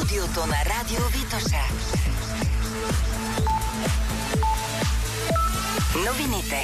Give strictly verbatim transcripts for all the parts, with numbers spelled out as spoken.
студиото на Радио Витоша. Новините.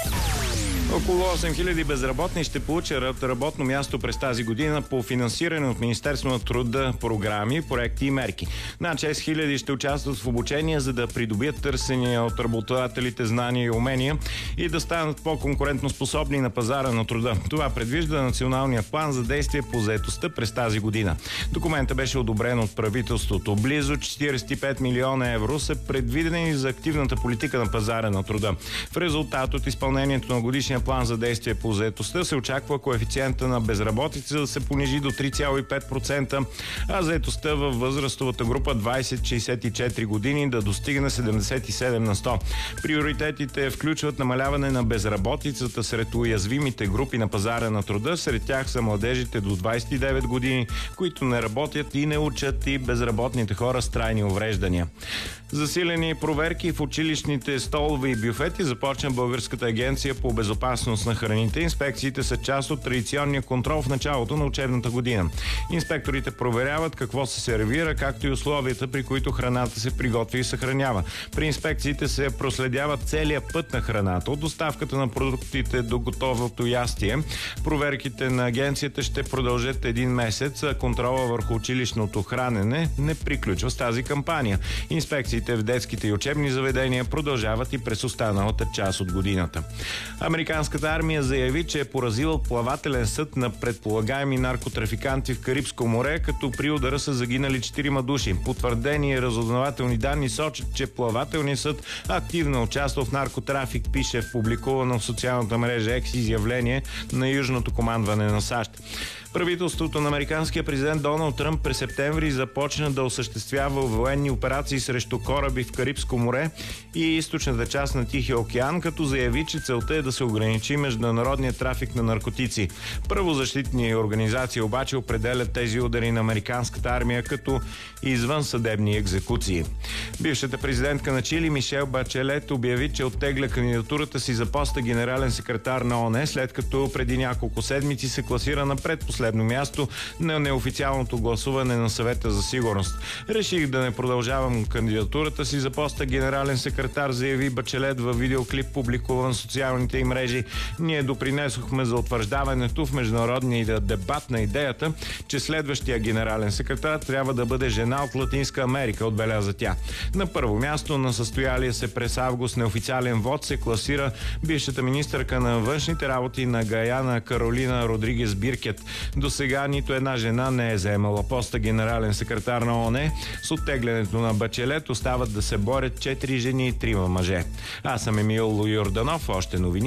Около осем хиляди безработни ще получат работно място през тази година по финансиране от Министерството на труда програми, проекти и мерки. Над шест хиляди ще участват в обучение, за да придобият търсения от работодателите знания и умения и да станат по-конкурентно способни на пазара на труда. Това предвижда Националния план за действие по заетостта през тази година. Документът беше одобрен от правителството. Близо четиридесет и пет милиона евро са предвидени за активната политика на пазара на труда. В резултат от изпълнението на годишния план за действие по заетостта се очаква коефициента на безработица да се понижи до три цяло и пет процента, а заетостта във възрастовата група двайсет до шейсет и четири години да достигне седемдесет и седем на сто. Приоритетите включват намаляване на безработицата сред уязвимите групи на пазара на труда. Сред тях са младежите до двайсет и девет години, които не работят и не учат, и безработните хора с трайни увреждания. Засилени проверки в училищните столове и бюфети започна Българската агенция по безопасност на храните. Инспекциите са част от традиционния контрол в началото на учебната година. Инспекторите проверяват какво се сервира, както и условията, при които храната се приготвя и съхранява. При инспекциите се проследява целият път на храната, от доставката на продуктите до готовото ястие. Проверките на агенцията ще продължат един месец, а контрола върху училищното хранене не приключва с тази кампания. Инспекциите в детските и учебни заведения продължават и през останалата част от годината. Американската армия заяви, че е поразила плавателен съд на предполагаеми наркотрафиканти в Карибско море, като при удара са загинали четирима души. Потвърдени разузнавателни данни сочат, че плавателният съд активно участва в наркотрафик, пише в публикувано в социалната мрежа Екс изявление на Южното командване на САЩ. Правителството на американския президент Доналд Тръмп през септември започна да осъществява военни операции срещу кораби в Карибско море и източната част на Тихия океан, като заяви, че целта е да се ограничи международния трафик на наркотици. Правозащитни организации обаче определят тези удари на американската армия като извънсъдебни екзекуции. Бившата президентка на Чили Мишел Бачелет обяви, че оттегля кандидатурата си за поста генерален секретар на ООН, след като преди няколко седмици се класира на предпоследно място на неофициалното гласуване на Съвета за сигурност. Реших да не продължавам кандидатурата си за поста генерален секретар, заяви Бачелет във видеоклип, публикуван в социалните им мрежи. Ние допринесохме за утвърждаването в международния дебат на идеята, че следващия генерален секретар трябва да бъде жена от Латинска Америка, отбеляза тя. На първо място на състоялия се през август неофициален вод се класира бившата министърка на външните работи на Гаяна Каролина Родригес Биркет. До сега нито една жена не е заемала поста генерален секретар на ООН. С оттеглянето на Бачелет остават да се борят четири жени и трима мъже. Аз съм Емил Йорданов. Още новини